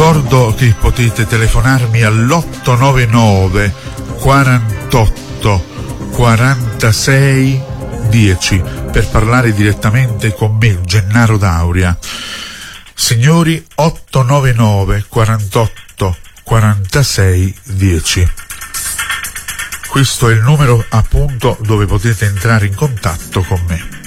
ricordo che potete telefonarmi all'899 48 46 10 per parlare direttamente con me, Gennaro D'Auria. Signori, 899 48 46 10. Questo è il numero appunto dove potete entrare in contatto con me.